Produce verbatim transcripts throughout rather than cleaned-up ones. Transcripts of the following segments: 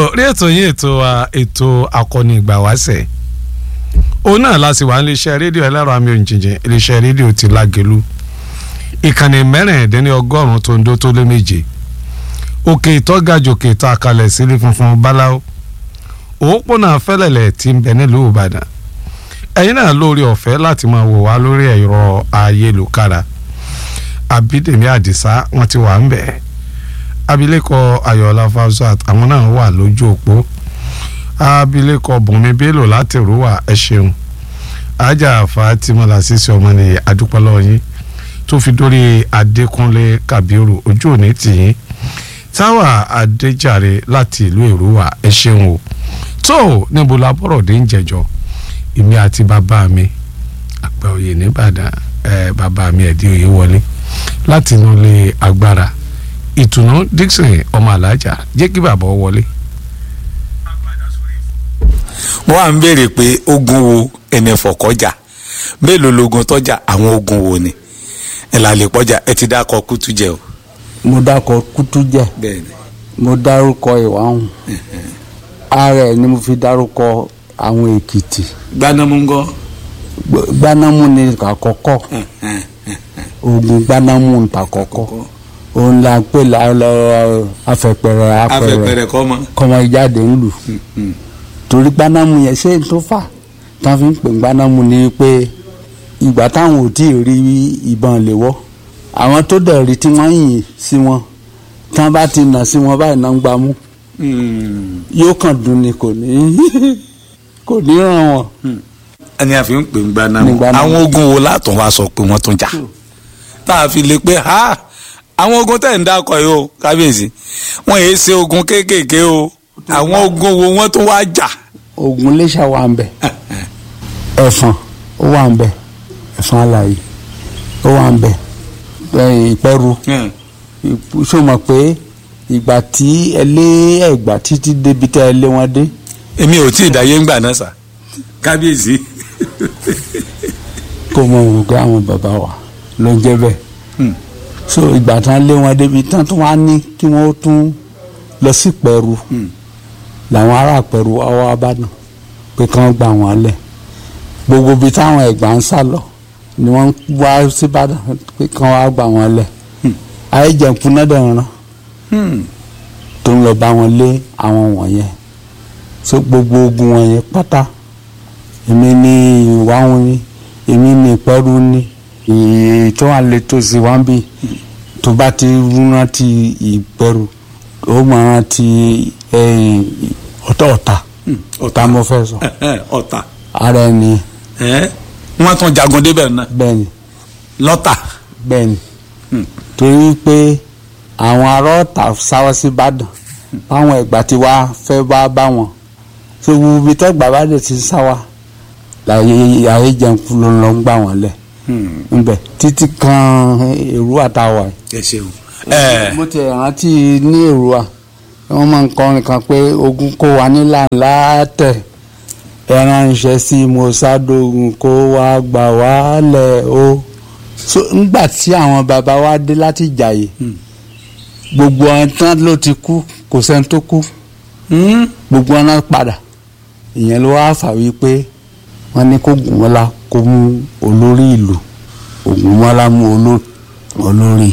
rí ètò yín ètò wa ètò akọni ìgbà wáṣẹ̀ òun náà la sì wà ní iléeṣẹ́ rédíò ẹlẹ́rọ àmì òǹjìnjìn iléeṣẹ́ rédíò ti Lágelú ìkànnì mẹ́rìndínlẹ́ ọgọ́rùn-ún tó ń dó tó lé méje òkè ìtọ́gàjò òkè ìta kalẹ̀ sílé funfun báláwo òpópónà fẹ́lẹ̀lẹ̀ tí ń bẹ nílùú Ìbàdàn ẹ̀yin náà lórí ọ̀fẹ́ láti máa wò wá lórí ẹ̀rọ ayélujára Abídèmí Àdìsá wọn ti wà ń bẹ̀ abilékọ Ayọ̀ọ́lá Fawzat àwọn náà wà lójú òpó abilékọ Bùnmi Bello láti rúwà ẹ ṣeun ajá Fatima Lasisi ọmọ ní adúpọ̀lọ́ yín tó fi dórí Adékúnlé Kàbírù ojú òní tìyín Táwà Adéjàre láti ìlú Èrúwà ẹ ṣeun o tó níbo la bọ̀rọ̀ dé ń jẹjọ èmi àti bàbá mi àgbà òye nìbàdàn ẹ bàbá mi ẹ̀dí òye wọlé láti inú ilé agbára ìtùnú Dixon ọmọ alájà jẹ́ kí bàbá wọlé. wọ́n à ń béèrè pé ogun wo ẹni fọ̀kọ́jà mélòó logun tọ́jà àwọn ogun wo ni ẹ̀ là lè pọ́jà ẹ ti dákọ̀ kútú jẹ o. mo dákọ̀ kútú jẹ mo dárúkọ ìwàhùn ara ẹ̀ ni mo fi dárúkọ àwọn Èkìtì. Gbánámú ńgọ́. Gbánámú ni àkọ́kọ́ ogun Gbánámú ni àkọ́kọ́ òun la pè lọ afẹpẹrẹ apẹrẹ kọmọ jáde ńlù torí Gbánámú yẹn ṣé n tó fà tán fi ń pè Gbánámú ni pé ìgbà táwọn ò tí ì rí ìbọn léwọ́ àwọn tó dẹ̀ rí tí wọ́n yìn sí wọn tán bá ti nà sí wọn báyìí náà ń gbámú yóò kàn dùn ni kò ní kò ní ràn wọn. ẹni àfi ń pè ń Gbánámú àwọn ogun wo látọ̀ wá sọ pé wọ́n tún jà tá a fi lè pé ha àwọn ogun tẹ̀ ń dákọ̀ yìí o kábíyèsí wọ́n yéé ṣe ogun kéékèèké o àwọn ogun wo wọ́n tún wá jà. ogun Iléṣà wà ń bẹ Ẹ̀fọ̀n ó wà ń bẹ Ẹ̀fọ̀n Àlàyé ó wà ń bẹ Ìpẹ́rù ṣó mọ̀ pé ìgbà tí ẹ lé Ẹ̀gbá títí débi tẹ́ ẹ lé wọn dé. èmi ò tí ì dáyé ńgbà náà sà kábíyèsí. kò mọ òun pé àwọn bàbá wa ló ń jẹ́ bẹ́ẹ̀ so ìgbà tán lé wọn débi tán tó wá ní kí wọ́n tún lọ sí Ìpẹ́rù làwọn ará Ìpẹ́rù ọwọ́ abádàn pé kí wọ́n gbà wọ́n lẹ̀ gbogbo ibi táwọn Ẹ̀gbá ń sá lọ ni wọ́n wá síbàdàn pé kí wọ́n wá gbà wọ́n lẹ̀ ayéjẹ̀kú náà dẹ̀ ràn tó ń lọ bá wọn lé àwọn wọ̀nyẹn so gbogbo ogun wọ̀nyẹn pátá èmi ní Ìwáhùn ni èmi ní Ìpẹ́rù ni tó wà lè tó sí wá ń bì tó bá ti rántí Ìpẹ́rù ó máa rántí ọ̀tá ọ̀tá ọ̀tá mo fẹ́ sọ ọ̀tá ara ẹni. wọ́n tún jagun débẹ̀ náà. bẹ́ẹ̀ni. lọ́tà. bẹ́ẹ̀ni torí pé àwọn ará Ọ̀tà sáwọ́ sí Ìbàdàn báwọn Ẹ̀gbá tí wàá fẹ́ bá bá wọn ṣé gbogbo ibi tẹ́gbà bá dẹ̀ ti sáwà láyé ayé jẹun ló ń lọ ń gbà wọ́n lẹ̀ nbẹ títí kan Èrúwà àtàwà. ẹ ṣeun. mo ti rántí ní Èrúwà wọ́n máa ń kọrin kan pé ogun kó wa nílà ńlá tẹ̀ ẹran ìṣẹ́ sí mọ́sádógún kó wa gbà wá lẹ̀ o. so ńgbà tí àwọn bàbá wa dé láti Ìjàyè gbogbo ọ̀n tán ló ti kú kò sẹ́ni tó kú gbogbo ọ̀n náà padà ìyẹn ló wá fà wípé wọ́n ní kó Ògúnmọ́lá kó mú olórí ìlú Ògúnmọ́lá mú olórí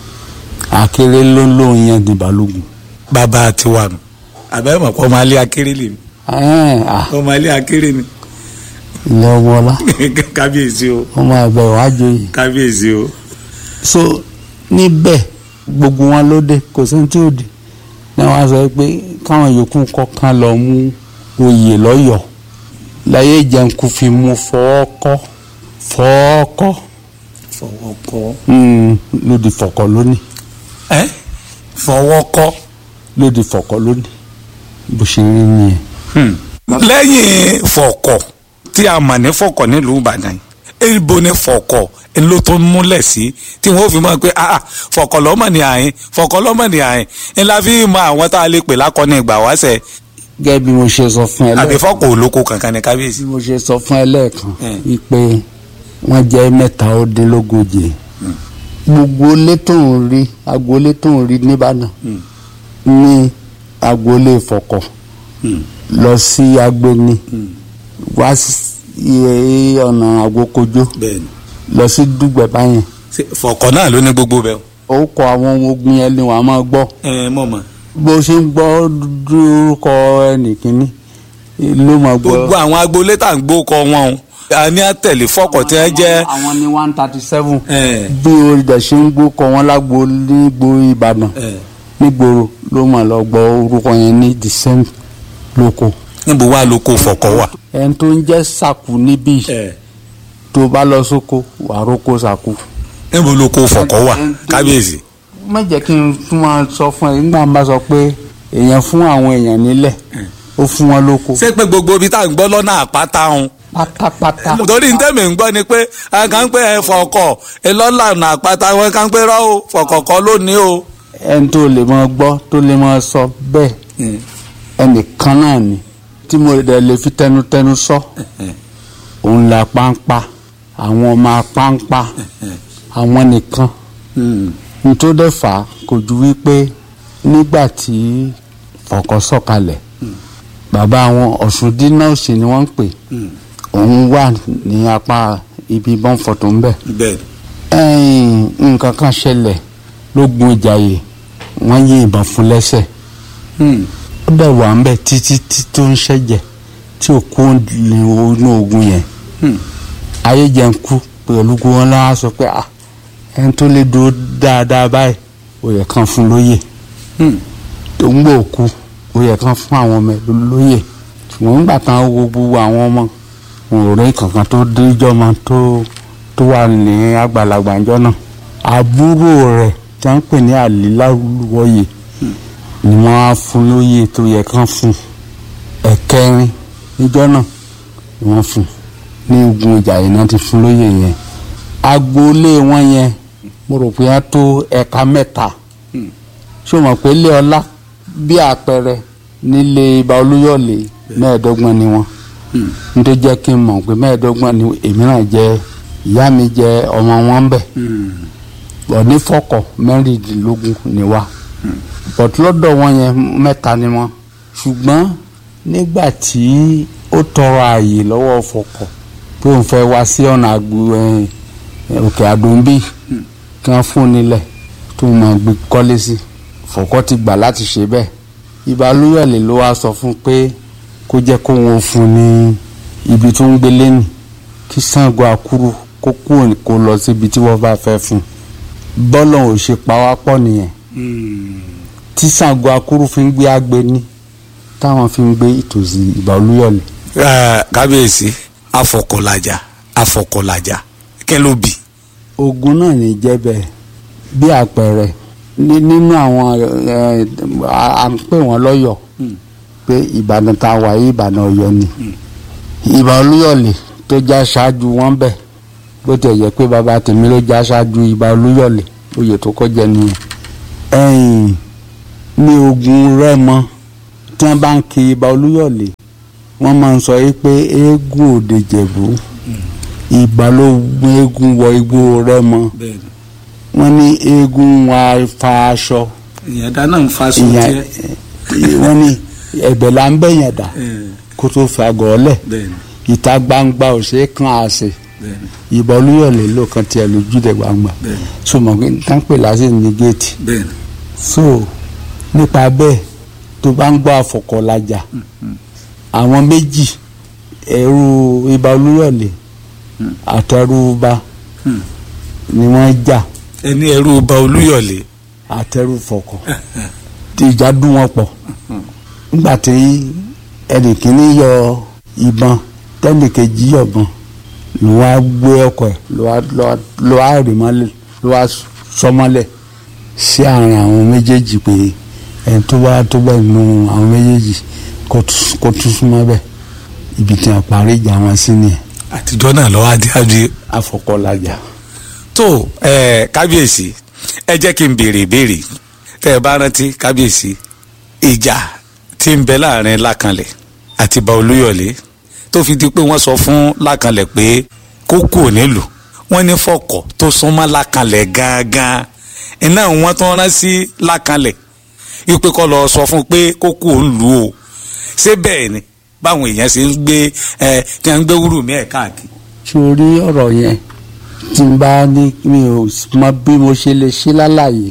Akéré ló ń lóun yẹn di Balógun. bàbá àti wà nù àbẹ́ mọ̀ kọ́ máa lé Akéré lè mi kọ́ máa lé Akéré ni. ilé ọmọlá kábíyèsí o wọ́n máa bẹ̀ wájú yìí kábíyèsí o. so níbẹ̀ gbogbo wọn ló dé kò sẹ́ni tí ò dé ní wọ́n sọ pé káwọn yòókù kọ̀ọ̀kan lọ mú oyè lọ́yọ̀ọ́ láyé Ìjẹ̀ǹkú fi mú fọ́ọ́kọ́ fọ́ọ́kọ́ fọwọ́kọ́ lòdì fọ̀kọ́ lónìí. ẹ fọwọ́kọ́ lòdì fọ̀kọ́ lónìí bó ṣe rí nìyẹn. lẹ́yìn fọ̀kọ́ tí a mọ̀ ní fọ̀kọ́ nílùú Ìbàdàn èèbó ní fọ̀kọ́ ló tó múlẹ̀ sí tí wọ́n fi mọ̀ pé fọ̀kọ́ lọ́mọ ní àyín fọ̀kọ́ lọ́mọ ní àyín ńlá fi mọ àwọn tá a lè pè lákọ́ni ìgbà wáṣẹ̀. gẹ́gẹ́ bí mo ṣe sọ fún ẹ lẹ́ẹ̀kan àbí fọ́kọ̀ olóko kankan ní kábíyèsí. bí mo ṣe sọ fún ẹ lẹ́ẹ̀kan wípé wọ́n jẹ́ mẹ́ta ó dín lógójì gbogbo ilé tó ń rí agboolé tó ń rí nìbàdàn ní agboolé Fọ̀kọ̀ lọ sí agbeni wá sí ọ̀nà àgbókojó lọ sí dùgbẹ̀ báyẹn. fọ̀kọ̀ náà ló ní gbogbo bẹ́ẹ̀. ó kọ àwọn ogun yẹn ni wàá máa gbọ́. ẹ mọ̀ mọ̀. bó ṣe ń gbọ́ dúrúkọ ẹnìkíní ló máa gbọ́. gbogbo àwọn agboolé tá à ń gbó kọ wọn o a ní àtẹ̀lé fọ́kọ̀ tí wọ́n jẹ́. àwọn ní one thirty seven. bí orí dẹ̀ ṣe ń gbó kọ wọn lágbo nígbò Ìbàdàn nígboro ló máa lọ gbọ́ orúkọ yẹn ní the same lóko. níbo wá lóko fọ̀kọ̀ wà. ẹni tó ń jẹ́ sàkú níbí tó bá lọ sóko wàá rókó sàkú. níbo lóko fọ̀kọ̀ wà kábíyèsí. má jẹ́ kí n tún máa sọ fún ẹ nígbà máa sọ pé èèyàn fún àwọn èèyàn nílẹ̀ ó fún wọn lóko. ṣé pé gbogbo ibi tá à ń gbọ́ lọ́nà àpáta ọ̀hún. pátápátá. torí ní tẹ́mi ń gbọ́ ni pé a kàn ń pè é fọ̀kọ̀ ìlọ́lànà àpáta wọn kàn ń pè rọ́ o fọ̀kọ̀ kọ́ lónìí o. ẹni tó lè máa gbọ́ tó lè máa sọ bẹ́ẹ̀ ẹnìkan náà ni tí mo dẹ̀ lè fi tẹnutẹnu sọ òun la pàǹpà àwọn ọmọ pàǹpà àwọn nìkan nítorí dẹ̀ fà á kò ju wípé nígbà tí fọ̀kọ̀ sọ̀kalẹ̀ bàbá àwọn Ọ̀ṣúndínà Òsì ni wọ́n ń pè òun wà ní apá ibi bọ́ǹfọ̀tò ń bẹ̀. nǹkan kan ṣẹlẹ̀ lógun Ìjàyè wọ́n yí ìbọn fún lẹ́sẹ̀ ó dẹ̀ wà ń bẹ̀ títí tí tó ń ṣẹ̀jẹ̀ tí ò kú inú ogun yẹn ayé jẹ́ ń kú pẹ̀lú gbogbo wọn láwọn sọ pé ẹni tó lè dúró dáadáa báyìí ó yẹ kán fún lóyè tó ń gbò kú ó yẹ kán fún àwọn ọmọ ẹ̀ lóyè ṣùgbọ́n nígbà tán wo gbogbo àwọn ọmọ wọn ò rí kankan tó díjọ́ mọ́ tó tó wà ní àgbàlagbà ńjọ́ náà àbúrò rẹ̀ tí wọ́n ń pè ní Àlíláwọ̀yè ni wọ́n á fún lóyè tó yẹ kán fún ẹ̀kẹrin níjọ́ náà ni wọ́n fún ní ogun Ìjàyè náà ti fún lóyè yẹn agboolé wọn yẹn mo rò pé wọ́n tó ẹ̀ka mẹ́ta ṣé o mọ̀ pé ilé ọlá bí àpẹẹrẹ nílé Ìbà Olúyọ̀lé mẹ́ẹ̀ẹ́dọ́gbọ̀n ni wọ́n n tó jẹ́ kí n mọ̀ pé mẹ́ẹ̀ẹ́dọ́gbọ̀n ni èmi náà jẹ́ ìyá mi jẹ́ ọmọ wọn ń bẹ̀ bọ̀ ní Fọ̀kọ̀ mẹ́rìndínlógún ni wá bọ̀ lọ́dọ̀ wọn yẹn mẹ́ta ni wọ́n ṣùgbọ́n nígbà tí ó tọrọ ààyè lọ́wọ́ Fọ̀kọ̀ pé òun fẹ́ wá sí ọ̀nà òkè àdóńbí kí wọ́n fún nílẹ̀ tó mọ̀ gbé kọ́lé sí Fọ̀kọ̀ ti gbà láti ṣe bẹ́ẹ̀ Ìbà Olúyọ̀lé ló wá sọ fún pé kó jẹ́ kó wọn fún ní ibi tó ń gbé lẹ́nu kí Ṣàngó Àkúrú kó kúrò kó lọ síbi tí wọ́n bá fẹ́ fún bọ́lọ̀ ò ṣe pawápọ̀ nìyẹn tí Ṣàngó Àkúrú fi ń gbé Àgbẹ̀ní táwọn fi ń gbé ìtòsí Ìbà Olúyọ̀lé. kábíyèsí afọkọlajà afọkọlajà kí ló bì. ogun náà ní jẹ́ bẹ́ẹ̀ bí àpẹẹrẹ nínú àwọn à ń pè wọ́n lọ́yọ̀ọ́ pé Ìbàdàn tá a wà yí Ìbàdàn Ọ̀yọ́ ni Ìbà Olúyọ̀lé tó já ṣáájú wọn bẹ̀ bó ti yẹ pé bàbá tèmi ló já ṣáájú Ìbà Olúyọ̀lé oyè tó kọjá nìyẹn. ẹ̀yìn ní ogun Rẹ́mọ tí wọ́n bá ń kí Ìbà Olúyọ̀lé wọ́n máa ń sọ yìí pé eégún òde Jẹ̀bú Ìbà ló gbé eégún wọ igbó Rẹ́mọ wọ́n ní eégún wa fa aṣọ ìyẹn dáná ń fa aṣọ tiẹ̀ wọ́n ní ẹ̀bẹ̀ là ń bẹ̀yàn dà kó tó fi àgọ́ ọ̀lẹ̀ ìta gbangba ò ṣe é kan àṣẹ Ìbà Olúyọ̀lé ló kan tiẹ̀ lójúde gbangba so mọ̀ pé nǹkan pè lásìkò ní géètì so nípa bẹ́ẹ̀ tó bá ń gbọ́ Afọ̀kọ̀lajà àwọn méjì ẹrú Ìbà Olúyọ̀lé àtẹrúba ni wọ́n jà. ẹni ẹrú Ìbà Olúyọ̀lé àtẹrú Fọ̀kọ̀ ìjà dùn wọn pọ̀ nígbà tí ẹnì kìíní yọ ìbọn tẹ́nì kejì yọ̀bọ̀n ló wá gbé ọkọ̀ ẹ̀ ló wá rì mọ́lẹ̀ ló wá sọmọ́lẹ̀ sí àárín àwọn méjèèjì pé ẹni tó bá tó bẹ́ẹ̀ nù àwọn méjèèjì kó tún súnmọ́ bẹ́ẹ̀ ibi tí a parí ìjà wọn sí nìyẹn. àtijọ́ náà lọ́wọ́ adé adé. Afọ̀kọ̀lajà. tó ẹ kábíyèsí ẹ jẹ́ kí n béèrè ìbéèrè tẹ́ ẹ bá rántí kábíyèsí ìjà tí ń bẹ láàrin Lákanlẹ̀ àti Ìbà Olúyọ̀lé tó fi di pé wọ́n sọ fún Lákanlẹ̀ pé kó kúrò nílùú wọ́n ní Fọ̀kọ̀ tó súnmọ́ Lákanlẹ̀ gangan iná wọn tó rán sí Lákanlẹ̀ ipe kọ́ lọ sọ fún pé kó kúrò nílùú o ṣé bẹ́ẹ̀ ni báwọn èèyàn ṣe ń gbé ẹ kí wọ́n ń gbé wúrù mi ẹ̀ káàkiri. sórí ọ̀rọ̀ yẹn tí n bá ní mi ò mọ bí mo ṣe lè ṣe lálàyé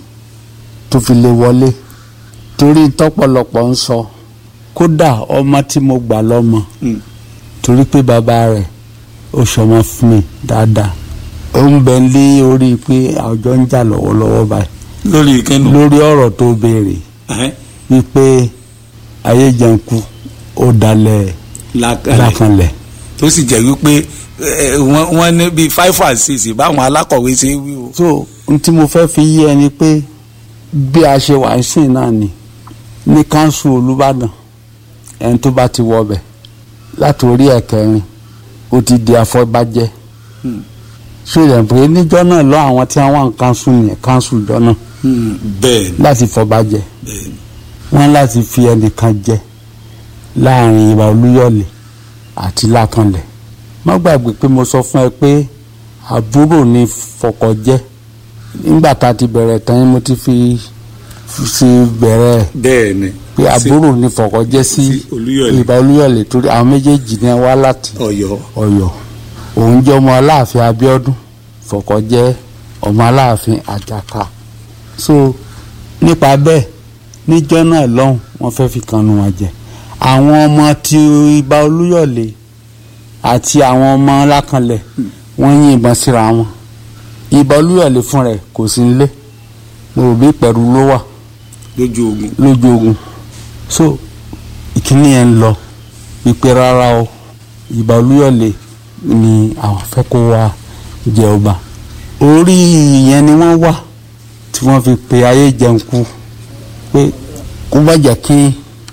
tó fi lè wọlé torí tọ́pọ̀lọpọ̀ ń sọ kódà ọmọ tí mo gbà lọ́mọ torí pé bàbá rẹ̀ ó ṣọmọ fún mi dáadáa ó ń bẹ lé orí pé àwùjọ ń jà lọ́wọ́lọ́wọ́ báyìí lórí ìkẹnu lórí ọ̀rọ̀ tó béèrè wípé ayé jẹun kú ó dalẹ̀ lákànlẹ̀ tó sì jẹ́ wípé wọ́n ní bíi five and six báwọn alákọ̀wé ṣe wí o. so n tí mo fẹ́ fi yé ẹni pé bí a ṣe wà sí náà ni ní kánsù Olúbàdàn ẹni tó bá ti wọbẹ̀ láti orí ẹ̀kẹrin ó ti di afọbajẹ ṣòyẹ̀ pé níjọ́ náà lọ àwọn tí wọ́n ń kánsù yẹn kánsù jọ náà láti fọbajẹ wọ́n láti fi ẹnìkan jẹ láàrin Ìbà Olúyọ̀lé àti Lákànlẹ̀ má gbàgbé pé mo sọ fún ẹ pé àbúrò ni Fọkọ jẹ́ nígbà tá a ti bẹ̀rẹ̀ tán mo ti fi ṣe bẹ̀rẹ̀ bẹ́ẹ̀ni pé àbúrò ni Fọkọ jẹ́ sí Ìbà Olúyọ̀lé torí àwọn méjèèjì ni wá láti Ọ̀yọ́ Ọ̀yọ́ òun jẹ́ ọmọ Aláàfin Abíọ́dún Fọkọ jẹ́ ọmọ Aláàfin Àjàká so nípa bẹ́ẹ̀ níjọ́ náà lọ́hùn wọ́n fẹ́ fi kanu wọn jẹ àwọn ọmọ tí Ìbà Olúyọ̀lé àti àwọn ọmọ Lákànlẹ̀ wọ́n yìnbọn síra wọn Ìbà Olúyọ̀lé fún rẹ̀ kò sí nílé mo rò bí pẹ̀lú ló wà lójú ogun lójú ogun so ìkíní yẹn ń lọ wípé rárá o Ìbà Olúyọ̀lé ni àwọn fẹ́ kó wá jẹ ọba orí yẹn ni wọ́n wà tí wọ́n fi pe ayé jẹun kú pé kó bá jẹ́ kí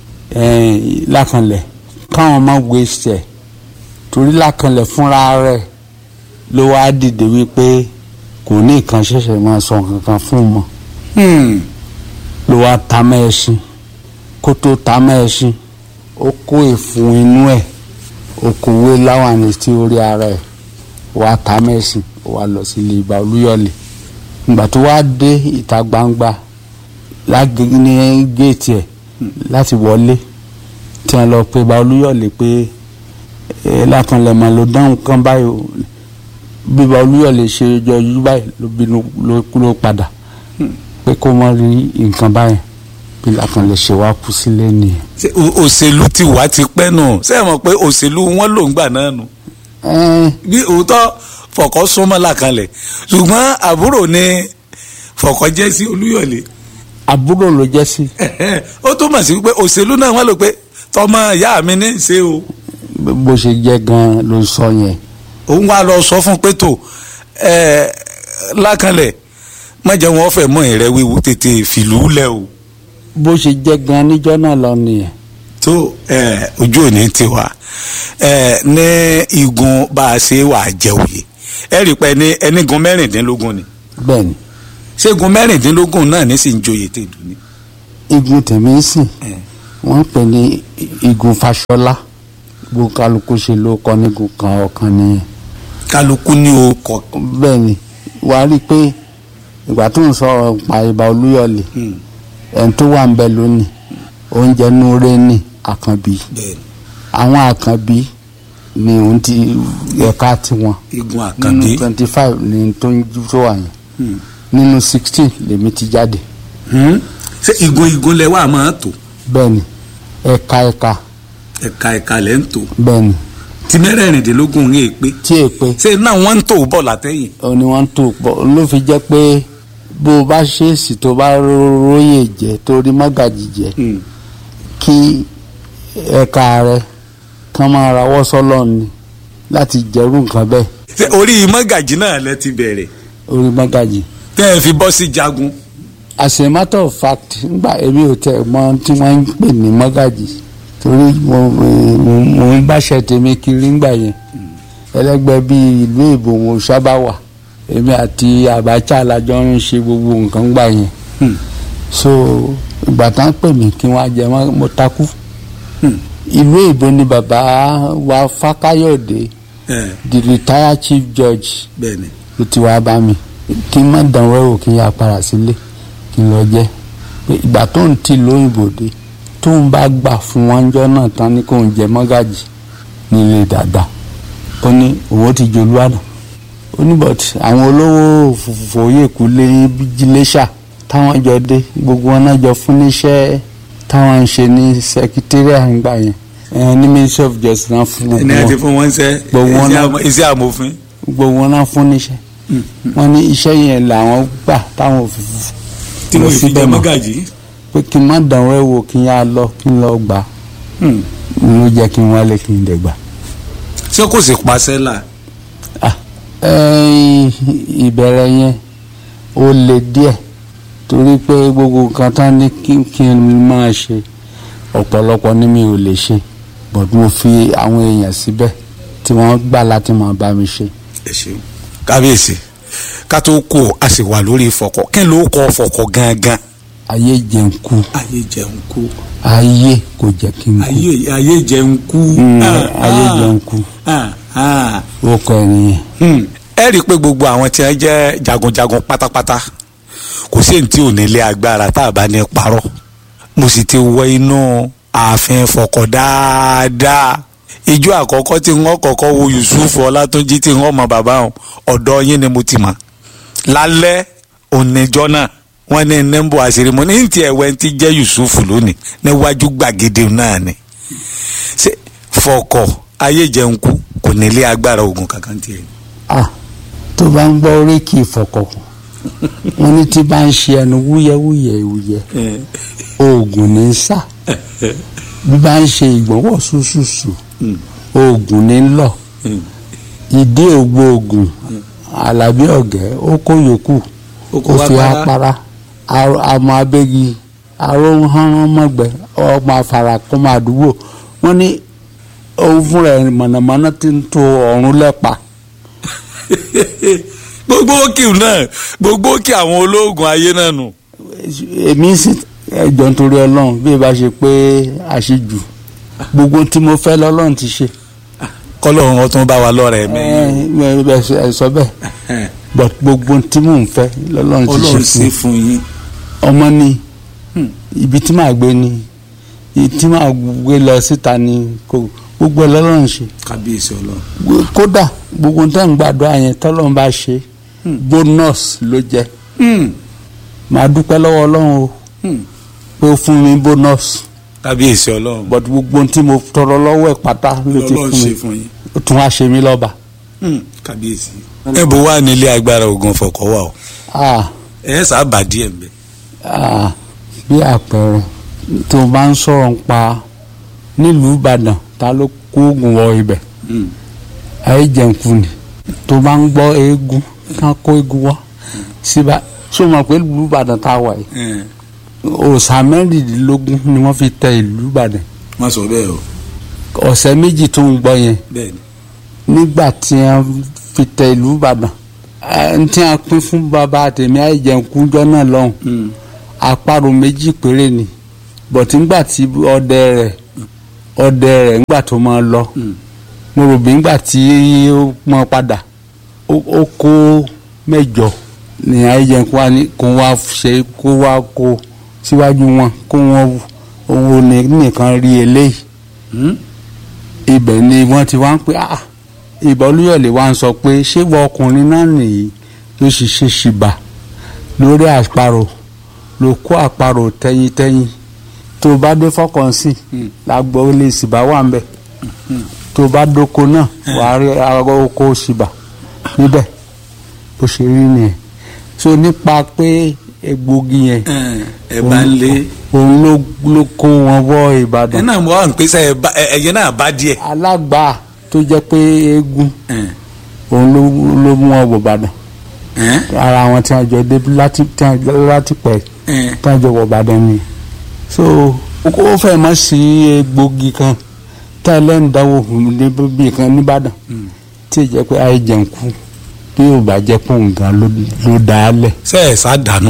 Lákànlẹ̀ káwọn máa waste ẹ̀ torí Lákànlẹ̀ fúnra rẹ̀ ló wá dìde wípé kò ní nǹkan ṣẹ̀ṣẹ̀ máa sọ kankan fún un mọ́ ló wá ta mẹ́ẹ̀sìn kó tó ta mẹ́ẹ̀sìn ó kó ìfun inú ẹ̀ ó kówé láwàní sí orí ara ẹ̀ wá ta mẹ́ẹ̀sìn ó wá lọ sí ilé Ìbà Olúyọ̀lé ìgbà tó wá dé ìta gbangba lágbègbè ní géètì ẹ̀ láti wọlé tí wọ́n lọ pé Ìbà Olúyọ̀lé pé Lákànlẹ̀ mà ló dáhùn kan báyìí bí Ìbà Olúyọ̀lé ṣe yọjú báyìí ló bínú ló padà pé kó mọ rí nǹkan báyìí bí Lákànlẹ̀ ṣe wá kú sílé nìyẹn. òṣèlú ti wá ti pẹ́ nù ṣé ẹ mọ̀ pé òṣèlú wọn ló ń gbà náà nù. bí òótọ́ Fọkọ súnmọ́ Lákànlẹ̀ ṣùgbọ́n àbúrò ni Fọkọ jẹ́ sí Olúyọ̀lé. àbúrò ló jẹ́ sí. ó túmọ̀ sí pé òṣèlú náà wọ́n lò pé tọmọ ìyá mi ní í ṣe o. bó ṣe jẹ́ gan-an ló sọ yẹn. òun wá lọ sọ fún pé tó Lákànlẹ̀ má jẹ́ wọn fẹ́ mọ́ ìrẹ́ wíwú tètè fìlú lẹ̀ o. bó ṣe jẹ́ gan-an níjọ́ náà lọ nìyẹn. tó ojú òní ti wá ní igun bá a ṣe wà jẹ òye ẹ rí i pé ní ẹnigun mẹ́rìndínlógún ni. bẹ́ẹ̀ni. ṣé igun mẹ́rìndínlógún náà ní sì ń joyè tèdú ni. igun tèmi ń sìn wọ́n ń pè ní igun Fáṣọlá gbogbo kálukú ṣe ló kọ nígun kan ọ̀kan nìyẹn. kálukú ní o kọ. bẹ́ẹ̀ni wàá rí i pé ìgbà tó ń sọ pa Ìbà Olúyọ̀lé ẹni tó wà ń bẹ lónìí oúnjẹ núure ní Àkànbí àwọn Àkànbí ni òun ti ẹ̀ka tiwọn igun Àkànbí nínú twenty five ni tó ń tó wà yẹn nínú sixteen lèmi ti jáde. ṣé igun igun lẹ wà máa tó. bẹ́ẹ̀ni ẹ̀ka ẹ̀ka. ẹ̀ka ẹ̀ka lẹ́ ń tò. bẹ́ẹ̀ni. ti mẹ́rẹ̀ẹ̀rìndínlógún ní èpè. tí èpè. ṣé náà wọ́n ń tò bọ̀ látẹ̀yìn. ó ní wọ́n ń tò bọ̀ ló fi jẹ́ pé bó o bá ṣèèsì tó bá róye jẹ tó rí mọ́gàjì jẹ kí ẹ̀ka rẹ kàn máa rawọ́ sọ́lọ́ ni láti jẹ́rú nǹkan bẹ́ẹ̀. ṣé orí mọ́gàjì náà lẹ ti bẹ̀rẹ̀. orí mọ́gàjì. tẹ́ ẹ fi bọ́ sí jagun. as a matter of fact nígbà èmi ò tẹ mọ tí wọ́n ń pè ní mọ́gàjì torí mo mo ń báṣẹ tèmi kiri ńgbà yẹn ẹlẹgbẹ́ bíi ìlú ìbò wọn sábà wà èmi àti Abacha lájọ ń ṣe gbogbo nǹkan gbà yẹn so ìgbà tá ń pè mí kí wọ́n á jẹ mo takú ìlú ìbò ni bàbá wa Fákáyọ̀dé the retired chief judge ló ti wá bá mi kí n má dánwó ẹ̀wò kí n yà padà sílé kí n lọ jẹ́ ìgbà tó ń tì lóyìnbó dé tóun bá gbà fún wọn jọ náà tán ní kóun jẹ mọ́gàjì nílé dáadáa ó ní owó ti jolú àná ó ní but àwọn olówó fòye kú lé jíléṣà táwọn jọ dé gbogbo wọn náà jọ fún níṣẹ́ táwọn ń ṣe ní secretariat àgbà yẹn ẹ ní ministry of justice náà fún gbogbo wọn. ẹni àti fún wọn ṣe iṣẹ́ amòfin. gbogbo wọn náà fún níṣẹ́ wọn ní iṣẹ́ yẹn làwọn gbà táwọn òfin tí mo fi jẹ mọ́gàjì. pé kí n má dánwó ẹ̀ wò kí n yá lọ kí n lọ gbà ló jẹ́ kí n wálé kí n dẹ̀ gbà. ṣé kò sì paṣẹ là. ìbẹ̀rẹ̀ yẹn ó le díẹ̀ torí pé gbogbo nǹkan tán ní kí n máa ṣe ọ̀pọ̀lọpọ̀ ni mi ò lè ṣe but mo fi àwọn èèyàn síbẹ̀ tí wọ́n gbà láti máa bá mi ṣe. ẹ ṣeun kábíyèsí ká tó kú a sì wà lórí Fọ̀kọ̀ kí ló kọ Fọ̀kọ̀ gangan. ayé jẹun kú. ayé jẹun kú. ayé kò jẹ́ kí n kú. ayé ayé jẹun kú. ayé jẹun kú. ó kọ ẹnìyẹn. ẹ rí i pé gbogbo àwọn tí wọ́n jẹ́ jagunjagun pátápátá kò sí èyí tí ò ní ilé agbára tá a bá ní parọ́ mo sì ti wọ inú ààfin Fọ̀kọ̀ dáadáa ìjọ àkọ́kọ́ tí wọ́n kọ́kọ́ wo Yusuf Ọlátúnjí tí wọ́n mọ bàbá wọn ọ̀dọ̀ yín ni mo ti mọ̀ lálẹ́ oníjọ́ náà wọ́n ní nẹ́ńbù àṣírí mo ní ti ẹ̀wẹ́ ti jẹ́ Yusuf lónìí níwájú gbàgede náà ni ṣé Fọ̀kọ̀ ayé jẹun kú kò ní ilé agbára ogun kankan tiẹ̀. ah tó bá ń gbọ́ oríkì Fọ̀kọ̀ wọ́n ní tí bá ń ṣe ẹnu wúyẹ́wúyẹ́ ìwúyẹ́ oògùn ní sá bí bá ń ṣe ìgbọ̀nwọ́ ṣùṣùṣù oògùn ní lọ ìdí ògbó oògùn Àlàbí Ọ̀gẹ́ ó kó yòókù ó fi apara àmọ́ abégi aróhánrán mọ́gbẹ́ ọmọ àfàràkọ́mọ àdúgbò wọ́n ní òun fúnra ẹ̀ mọ̀nàmọ́ná tí ń to ọ̀run lẹ́pa. gbogbo òkè náà gbogbo òkè àwọn ológun ayé náà nù. èmi sì ẹjọ́ nítorí Ọlọ́run bí ẹ bá ṣe pé àṣejù gbogbo tí mo fẹ́ lọ́lọ́run ti ṣe. kọ́lọ́run ọtún bá wa lọ́rẹ̀ mi. ẹ ẹ sọ bẹ́ẹ̀ but gbogbo tí mò ń fẹ́ lọ́lọ́run ti ṣe fún yín. ọmọ ni ibi tí màá gbé ni tí màá gbé lọ síta ni gbogbo ẹ lọ́lọ́run ṣe. kábíyèsí Ọlọ́run. kódà gbogbo tẹ́ ń gbàdúrà yẹn tọ́lọ́run bá ṣe bonus ló jẹ́ màá dúpẹ́ lọ́wọ́ Ọlọ́run o pé ó fún mi bonus. kábíyèsí Ọlọ́run. but gbogbo tí mo tọrọ lọ́wọ́ ẹ̀ pátá ló ti fún mi ó tún wá ṣe mí lọ́ba. kábíyèsí. ẹ bó wà nílé agbára ogun Fọ̀kọ̀ wà o. ẹ sábà díẹ̀ mbẹ. bí àpẹẹrẹ tó bá ń sọ̀rọ̀ ń pa nílùú Ìbàdàn ta ló kó oògùn wọ ibẹ̀ ayé jẹun kú ni tó bá ń gbọ́ eégún ká kó eégún wá síbà sọ ma pé ìlú Ìbàdàn tá a wà yìí òòṣà mẹ́rìndínlógún ni wọ́n fi tẹ ìlú Ìbàdàn. wọ́n sọ bẹ́ẹ̀ o. ọ̀sẹ̀ méjì tó ń gbọ́ yẹn nígbà tí wọ́n fi tẹ ìlú Ìbàdàn tí wọ́n pín fún bàbá àtẹ̀mí ayé jẹun kú jọ náà lọ́hùn àparò méjì péré ni bọ̀tí ńgbà tí ọdẹ rẹ̀ ọdẹ rẹ̀ ńgbà tó máa lọ mo rò bí ńgbà tí ó máa padà ó kó mẹ́jọ ní ayéjẹ̀kú wa ní kó wá ṣe kó wá kó síwájú wọn kó wọn òun nìkan rí eléyìí ibẹ̀ ni wọ́n ti wá ń pè ah ìbọn Olúyọ̀lé wa ń sọ pé ṣé wọ́n ọkùnrin náà nìyí ló sì ṣe ṣìbà lórí àparò ló kó àparò tẹ́yìntẹ́yìn tó bá dé Fọ̀kọ̀ sí lágbo olè ṣìbà wà ń bẹ̀ tó bá dóko náà wàá rí oko ṣìbà níbẹ̀ bó ṣe rí nìyẹn so nípa pé egbògi yẹn ẹ bá ń lé òun ló ló kó wọn wọ Ìbàdàn. ẹ náà mo wá ń pèsè ẹyẹ náà bá díẹ̀. alágbà tó jẹ́ pé eégún òun ló ló mú wọn wọ Ìbàdàn ara wọn tí wọn jọ dé láti tí wọn jọ láti pẹ tí wọn jọ wọ Ìbàdàn ni so ó fẹ́ mọ́ sí egbògi kan tí ẹlẹ́nu dáwọ́ níbi kan nìbàdàn tí ì jẹ́ pé ayé jẹun kú bí yóò bá jẹ́ pé nǹkan ló dá a lẹ̀. ṣé ẹ sá dànù.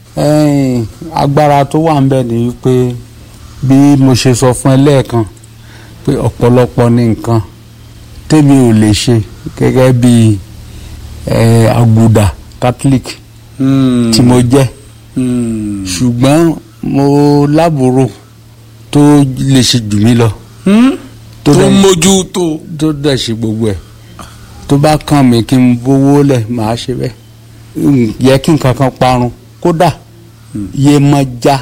agbára tó wà ń bẹ̀ ni pé bí mo ṣe sọ fún ẹ lẹ́ẹ̀kan pé ọ̀pọ̀lọpọ̀ ní nǹkan tèmi ò lè ṣe gẹ́gẹ́ bí àgùdà Catholic tí mo jẹ́ ṣùgbọ́n mo lábúrò tó lè ṣe jù mí lọ. tó mójú tó. tó dẹ̀ ṣe gbogbo ẹ̀ tó bá kàn mí kí n bówó lẹ̀ màá ṣe bẹ́ẹ̀ yẹ kí nǹkan kan parun kódà Yemọja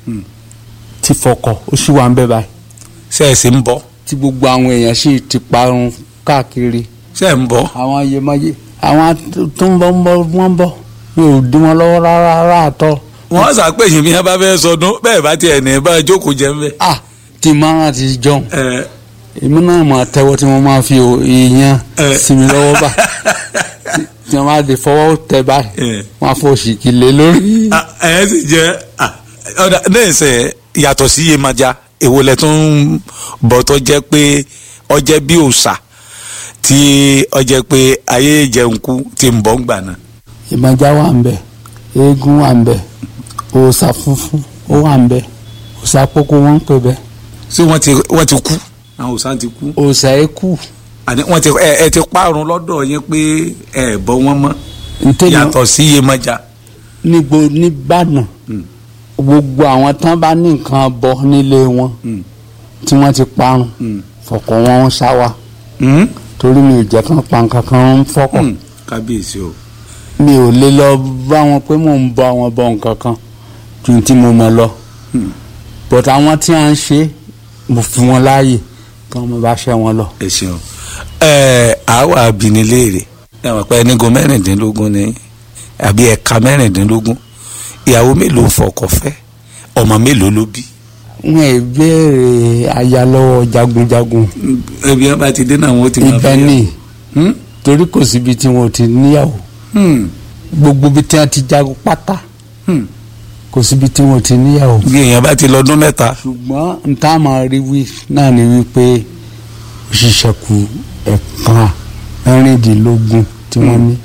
ti Fọ̀kọ̀ ó sì wà ń bẹ báyìí. ṣé ẹ sì ń bọ̀. tí gbogbo àwọn èèyàn sì ti parun káàkiri. ṣé ẹ ń bọ̀. àwọn Yemọja àwọn tó ń bọ̀ ń bọ̀ wọ́n ń bọ̀ mi ò dín wọn lọ́wọ́ rárá rárá àtọ́. wọ́n ṣàpèyìn bí wọ́n bá fẹ́ sọdún bẹ́ẹ̀ bá tiẹ̀ ní bá jókòó jẹ́ ń bẹ́. ah tí máa ti jọun èmi náà máa tẹ́wọ́ tí wọ́n máa fi èèyàn sí mi lọ́wọ́ bá tí wọ́n máa di fọwọ́ tẹ báyìí wọ́n á fọ òṣìkì lé lórí. ẹ ẹ sì jẹ ọ̀dà náà ṣe yàtọ̀ sí Yemọja èwo lẹ tún bọ̀ tó jẹ́ pé ó jẹ́ bí òòṣà tí ó jẹ́ pé ayé ìjẹunkú ti ń bọ̀ ń gbà náà. Yemọja wà ń bẹ eégún wà ń bẹ òòṣà funfun ó wà ń bẹ òòṣà pópó wọn ń pè bẹ́ẹ̀. ṣé wọ́n ti wọ́n ti kú àwọn òòṣà ti kú. òòṣà ẹ kú. àní wọ́n ti ẹ ẹ ti parun lọ́dọ̀ yẹn pé ẹ bọ́ wọn mọ́ yàtọ̀ sí Yemọja. níbo nìbàdàn gbogbo àwọn tán bá ní nǹkan bọ nílé wọn tí wọ́n ti parun Fọ̀kọ̀ wọn ń sá wa torí mi ò jẹ́ kán pa nǹkan kan ń Fọ̀kọ̀. kábíyèsí o. mi ò lè lọ bá wọn pé mò ń bọ àwọn bọ nǹkan kan ju tí mo mọ̀ lọ but àwọn tí a ń ṣe mo fi wọn láàyè kí wọn bá ṣe wọn lọ. ẹ ṣeun ẹ àwa abiniléèrè ẹ mọ̀ pé ẹnigun mẹ́rìndínlógún ni àbí ẹ̀ka mẹ́rìndínlógún ìyàwó mélòó Fọ̀kọ̀ fẹ́ ọmọ mélòó ló bí. wọn ì béèrè aya lọ́wọ́ jagunjagun. ẹbí wọn bá ti dé náà wọn ti máa fẹ́ yà. ibẹ̀ ni torí kò síbi tí wọn ò ti níyàwó gbogbo ibi tí wọn ti jagun pátá kò síbi tí wọn ti níyàwó. bí èèyàn bá ti lọ́dún mẹ́ta. ṣùgbọ́n n tá máa rí wí náà ni wípé òṣìṣẹ́ kù ẹ̀kan mẹ́rìndínlógún tí wọ́n ní.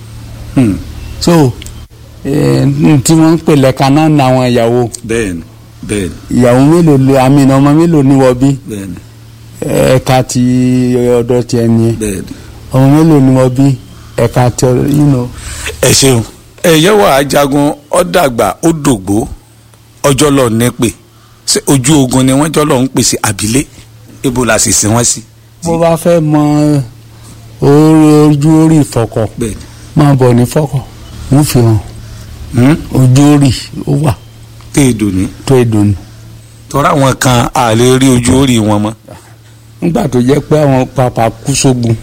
so tí wọ́n ń pè lẹ́ka náà ní àwọn ìyàwó. bẹ́ẹ̀ni bẹ́ẹ̀ni. ìyàwó mélòó lo àmì ọmọ mélòó ni wọ́n bí. bẹ́ẹ̀ni. ẹ̀ka ti ọ̀dọ̀ tiẹ̀ nìyẹn. bẹ́ẹ̀ni. ọmọ mélòó ni wọ́n bí ẹ̀ka ti ọ̀dọ̀ yìí nù. ẹ ṣeun ẹ̀yẹ́ wà á jagun ó dàgbà ó dògbó ọjọ́ lọ ní pè ṣé ojú ogun ni wọ́n jọ́ lọ ń pèsè àbílẹ̀ ibo la sì sin wọ́n sí. bó bá fẹ́ mọ ojú orí Fọ̀kọ̀ máa bọ̀ ní Fọ̀kọ̀ wọ́n fi hàn ojú orí ó wà. tó èdò ní. tó èdò ní. tọ́ra àwọn kan a lè rí ojú orí wọn mọ́. nígbà tó jẹ́ pé àwọn pàpà kú sógun.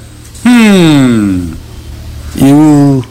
irú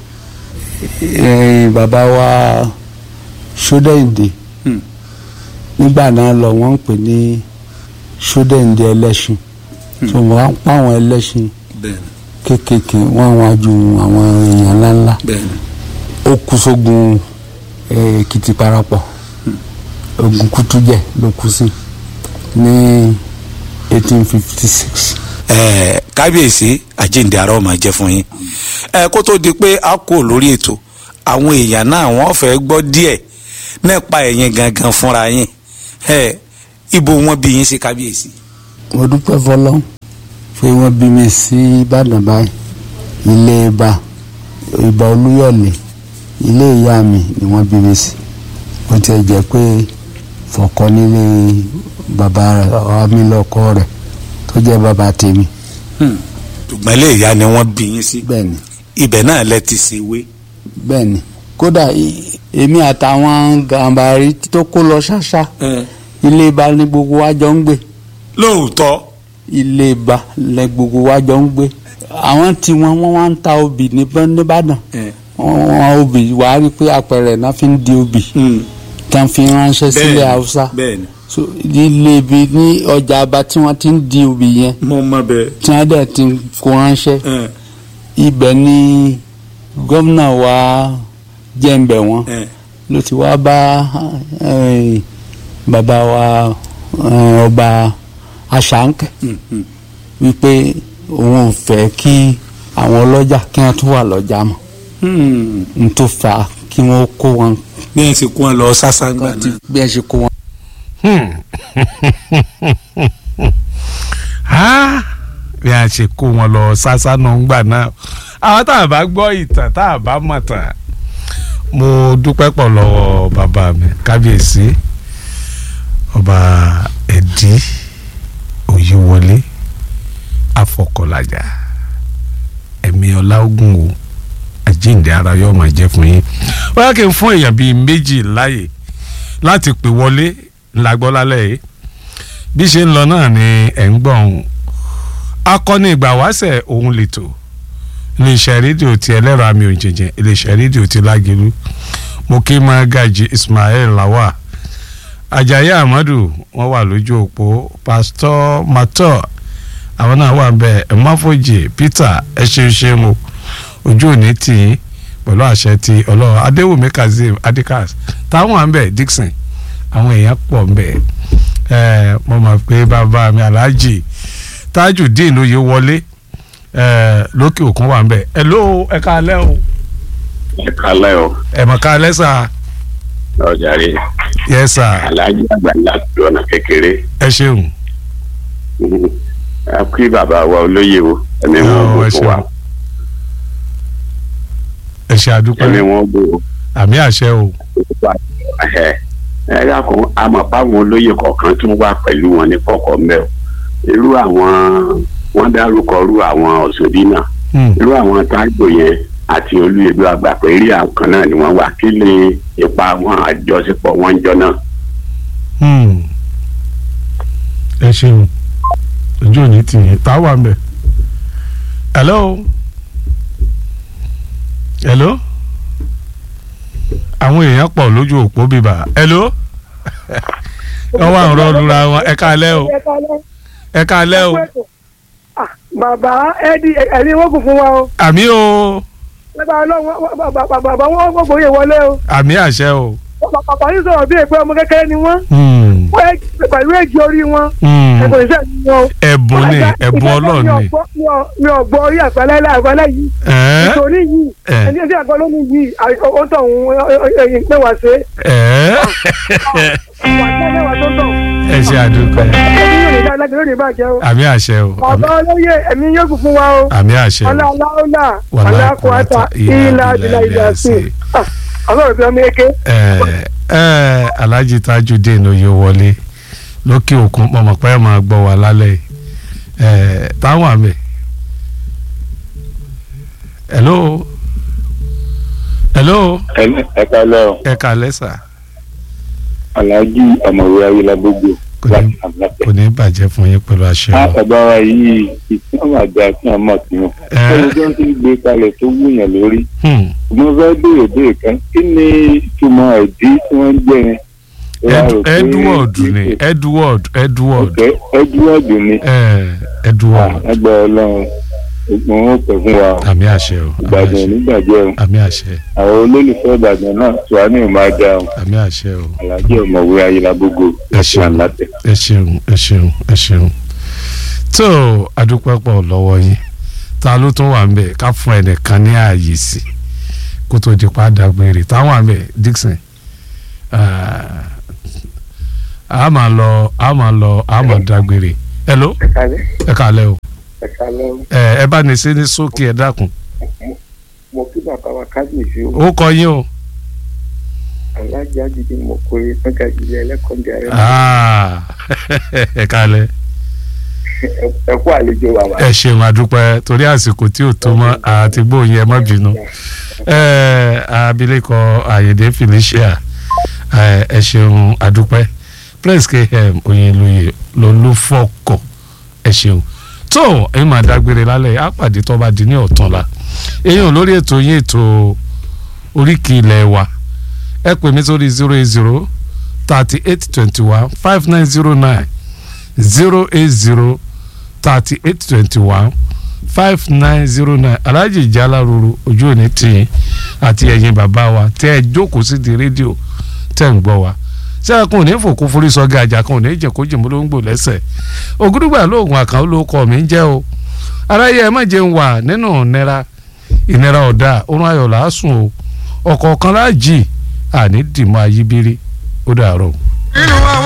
bàbá wa Ṣódẹ̀ǹdè nígbà náà lọ wọ́n ń pè ní Ṣódẹ̀ǹdè ẹlẹ́ṣin tó wọ́n á pa àwọn ẹlẹ́ṣin kéékèèké wọ́n wá ju àwọn èèyàn ńláńlá ó kú sógun Èkìtì parapọ̀ ogun Kútújẹ ló kú sí ní eighteen fifty six. ẹẹ kábíyèsí àjíǹde ara ọmọ jẹ fún yín ẹ kó tó di pé a kó lórí ètò àwọn èèyàn náà wọ́n fẹ́ gbọ́ díẹ̀ nípa ẹ̀yin gangan fúnra yín ẹ ibo wọn bí yín sí kábíyèsí. mo dúpẹ́ fọlọ́n pé wọ́n bí mi sí Ìbàdàn báyìí ilé Ìbà Ìbà Olúyọ̀lé ilé ìyá mi ni wọ́n bí mi sí ó ti jẹ́ pé Fọ̀kọ̀ nílé bàbá mi lọ́kọ rẹ̀ tó jẹ́ bàbá tèmi. ṣùgbọ́n ilé ìyá ni wọ́n bí yín sí. bẹ́ẹ̀ni. ibẹ̀ náà lẹ ti ṣe wé. bẹ́ẹ̀ni kódà èmi àtàwọn gàmbàrí tó kó lọ ṣáṣá ilé Ìbà ni gbogbo wa jọ ń gbé. lóòótọ́. ilé Ìbà lẹ gbogbo wa jọ ń gbé. àwọn tí wọn wọn wá ń ta obì nìbàdàn wọn obì wàá rí i pé àpẹẹrẹ náà fi ń di obì tán fi ránṣẹ́ sílẹ̀ Haúsá. bẹ́ẹ̀ni so ilé ibi ní ọjà Aba tí wọ́n ti ń di obì yẹn. mo mọ bẹ́ẹ̀. tí wọ́n dẹ̀ ti kó ránṣẹ́. ibẹ̀ ni gómìnà wa jẹ́ǹbẹ̀ wọn ló ti wá bá bàbá wa ọba Àṣàǹkẹ́ wípé òun ò fẹ́ kí àwọn ọlọ́jà kí wọ́n tún wà lọ́jà mọ́ n tó fà kí wọ́n kó wọn. bí ẹ ṣe kó wọn lọ sásángbà náà. bí ẹ ṣe kó wọn. bí a ṣe kó wọn lọ sásánà ńgbà náà àwọn tá a bá gbọ́ ìtàn tá a bá mọ̀ tàn mo dúpẹ́ pọ̀ lọ́wọ́ bàbá mi kábíyèsí ọba ẹ̀dí Alhaji Oyewole Afọkọlajà ẹ̀mí ọlá ogun o àjíǹde ara yóò máa jẹ́ fún yín. ó yá kí n fún èèyàn bíi méjì láàyè láti pè wọlé lágbọ́ lálẹ́ yìí bí ṣe ń lọ náà ni ẹ̀ ń gbọ́ ohun akọni ìgbà wáṣẹ̀ òun lètò iléeṣẹ́ rédíò ti ẹlẹ́rọ àmì òjìjìn iléeṣẹ́ rédíò ti Lágelú mo kí máa gàjì Ismail Lawa Ajayi Amadu wọn wà lójú òpó Pastor Mato àwọn náà wà bẹ́ẹ̀ Ẹ̀máfojì Peter ẹ ṣeun ṣeun o ojú òní tì í pẹ̀lú àṣẹ ti Ọlọ́run Adéwùmí Kazeem Adikas táwọn à ń bẹ̀ Dixon àwọn èèyàn pọ̀ ń bẹ̀ ẹ̀ mo mọ̀ pé bàbá mi Alhaji Tajudeen Oyewole ẹ̀ lókè òkun wà ń bẹ̀ ẹ̀ ló ẹ̀ ká alẹ́ o. ẹ̀ ká alẹ́ o. ẹ̀ mọ̀ ká alẹ́ sà. ọ̀jàre. yes sir. Alhaji àgbà láti ọ̀nà kékeré. ẹ ṣeun. a kí bàbá wa olóyè o ẹ̀mí wọn bò fún wa. ẹ ṣe àdúpẹ́. ẹ̀mí wọn bò. àmì àṣẹ o. ẹ ẹ dákun àmọ́ báwọn olóyè kọ̀ọ̀kan tún wà pẹ̀lú wọn ní kọ̀ọ̀kan mẹ́ọ̀ irú àwọn wọ́n dárúkọ irú àwọn Ọ̀ṣọ́dínà irú àwọn Táíwò yẹn àti Olúyẹ̀dú àgbà pé rí àwọn kan náà ni wọ́n wà kí ni ipa wọn àjọṣepọ̀ wọn jọ náà. ẹ ṣeun ojú òní tì yín tá a wà ń bẹ̀. hello hello àwọn èèyàn pọ̀ lójú òpó bíbà hello wọ́n wà ń rọ́ lura wọn ẹ káalẹ́ o ẹ káalẹ́ o. bàbá ẹdí ẹni wọn kò fún wa o. àmì o. bàbá ọlọ́run bàbá wọn kò gbóyè wọlé o. àmì àṣẹ o. bàbá yìí sọ̀rọ̀ bí èpè ọmọ kékeré ni wọ́n. pẹ̀lú èjì orí wọn. ẹ̀bùn iṣẹ́ ni wọn. ẹ̀bùn ni ẹ̀bùn ọlọ́run ni. mi ò gbọ́ orí àgbẹ̀lẹ́ àgbẹ̀lẹ́ yìí. nítorí yìí ẹni tí àgbẹ̀ lónìí yìí ó tọ̀ ń pè wá sí. ẹ ṣe àdúgbò ẹ. àmì àṣẹ o. bàbá olóyè ẹ̀mí yóò kún fún wa o. àmì àṣẹ o. ọlọ́ọ̀lá alákòóta ìlà ìlà ìlà sí i. ọlọ́run fi ọmọ eke. ẹ ẹ Alhaji Tajudeen Oyewole lókè òkun mọ̀mọ́ pé ẹ máa gbọ́ wa lálẹ́ ẹ táwọn àmì. hello. hello. ẹ kálẹ́ o. ẹ kálẹ́ sà. Alhaji ọmọwé ayélujára kò ní bàjẹ́ fún yín pẹ̀lú àṣẹ. àtàbà wa yìí ìtàn àgbà tí wọn mọ̀ sí wọn. ẹni tó ń ti gbé kalẹ̀ tó wúyàn lórí. mo fẹ́ béèrè béèrè kan kí ni ìtumọ̀ ẹ̀dí tí wọ́n ń gbé yẹn. Edward ni Edward Edward. Edward ni. Edward. ẹgbẹ́ ọlọ́run ògùn ó pẹ̀ fún wa. àmì àṣẹ o. Ìbàdàn nígbàjẹ́ o. àmì àṣẹ. àwọn olólùfẹ́ Ìbàdàn náà tí wàá ní ìmọ̀ ajá o. àmì àṣẹ o. Alhaji ọmọwé ayélujára ẹ ṣeun ẹ ṣeun ẹ ṣeun ẹ ṣeun. tó adúpẹ́ pọ̀ lọ́wọ́ yín ta ló tún wà ń bẹ̀ ká fún ẹnìkan ní ààyè sí kó tó di padà gbére táwọn à ń bẹ̀ Dixon a máa lọ a máa lọ a máa dágbére. hello ẹ kálẹ́ o. ẹ ẹ bá ní sí ní sókè ẹ dákun. mo kí bàbá wa kábíyèsí o. ó kọ yín o. alájà gidi mo kórè fẹ́gà jíjẹ ẹlẹ́kọ̀ọ́jà rẹ. ẹ kálẹ́. ẹ kú àlejò bàbá. ẹ ṣeun àdúpẹ́ torí àsìkò tí ò tó mọ́ àti gbóyin ẹ má bínú. abilékọ Ayinde Felicia ẹ ṣeun àdúpẹ́ Prince K M Oyinloye lolúfọ̀kọ̀ ẹ ṣeun. tó ẹ máa dágbére lálẹ́ á pàdé tó bá di ní ọ̀túnla èèyàn lórí ètò yín ètò oríkì ilẹ̀ wa ẹ pè mí sórí zero eight zero thirty eight twenty one five nine zero nine zero eight zero thirty eight twenty one five nine zero nine Alhaji Jaláruru ojú òní tìyín àti ẹ̀yin bàbá wa tẹ́ ẹ jókòó sí di rédíò tẹ́ ń gbọ́ wa ṣé ẹkùn ní fòkú forí sọgá àjà kan ò ní jẹ kó jìmú ló ń gbò lẹ́sẹ̀ ògúdùgbà lóògùn àkàn ló kọ mí ń jẹ́ o aráyé ẹ má jẹun wà nínú ìnira ìnira ọ̀dà orun ayọ̀ làásùn o ọ̀kọ̀ọ̀kan láàjì àní dìmọ̀ ayíbírí ó dàárọ̀.